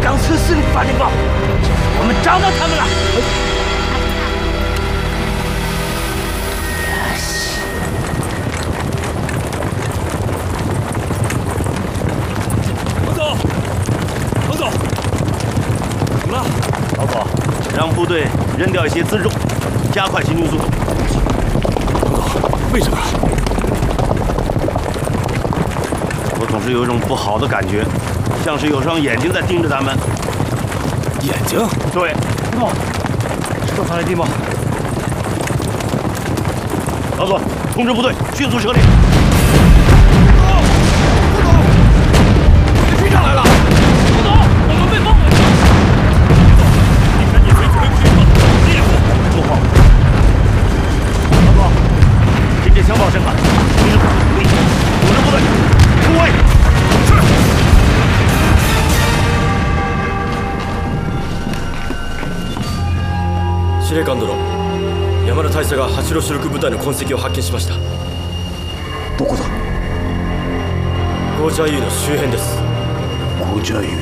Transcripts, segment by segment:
钢车司令发电报，我们找到他们了。 彭总，怎么了？ 老左，让部队扔掉一些辎重，加快行军速度。 彭总，为什么？ 我总是有一种不好的感觉，像是有双眼睛在盯着咱们。 眼睛？ 对。 彭总，是多发来电报。 老左，通知部队迅速撤离。 追上来了！彭总，我们被包围了！你赶紧随指挥部联络，猎户。 不慌。老左，听见枪炮声了，组织部队突围。 司令官殿、山田大佐が八路主力部隊の痕跡を発見しました。 どこだ？ ゴージャーユーの周辺です。 ゴージャーユイ。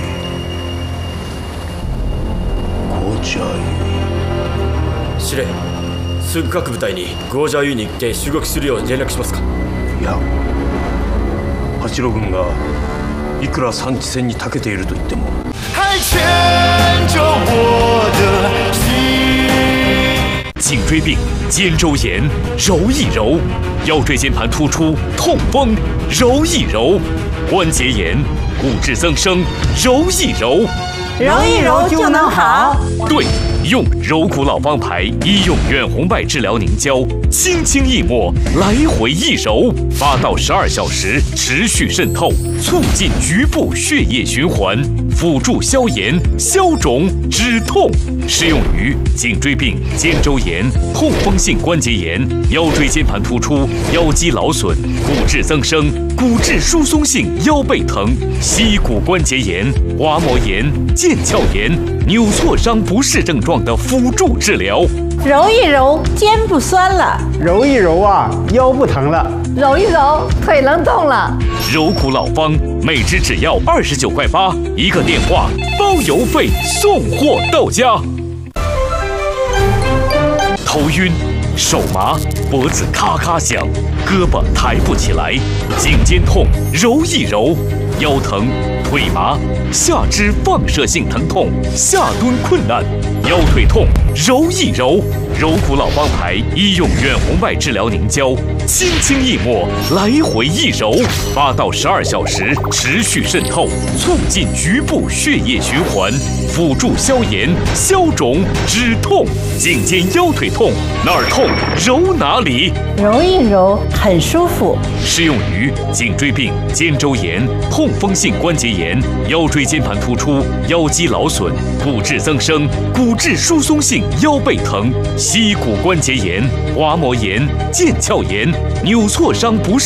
ゴージャーユイ。 司令、すぐ各部隊にゴージャーユーに行って襲撃するよう連絡しますか？ いや、八路軍がいくら山地戦に長けていると言っても。 还牵着我的心。 颈椎病，肩周炎，揉一揉；腰椎间盘突出，痛风，揉一揉；关节炎，骨质增生，揉一揉。 揉一揉就能好。 对，用柔骨老方牌医用远红外治疗凝胶，轻轻一抹，来回一揉，8到12小时持续渗透，促进局部血液循环，辅助消炎、消肿、止痛。适用于颈椎病、肩周炎、痛风性关节炎、腰椎间盘突出、腰肌劳损、骨质增生、骨质疏松性腰背疼、膝骨关节炎、滑膜炎、腱鞘炎、扭挫伤不适症状的辅助治疗。 揉一揉，肩不酸了； 揉一揉啊，腰不疼了； 揉一揉，腿能动了。 柔骨老方，每支只要29.8块，一个电话包邮费，送货到家。头晕、手麻、脖子咔咔响、胳膊抬不起来、颈肩痛，揉一揉；腰疼、腿麻、下肢放射性疼痛、下蹲困难、腰腿痛，揉一揉。柔骨老方牌医用远红外治疗凝胶，轻轻一抹，来回一揉，8到12小时持续渗透，促进局部血液循环，辅助消炎、消肿、止痛。颈肩腰腿痛，哪儿痛揉哪里， 揉一揉很舒服。 适用于颈椎病、肩周炎、痛风性关节炎、腰椎间盘突出、腰肌劳损、骨质增生、骨质疏松性腰背疼、膝骨关节炎、滑膜炎、腱鞘炎、扭挫伤不适。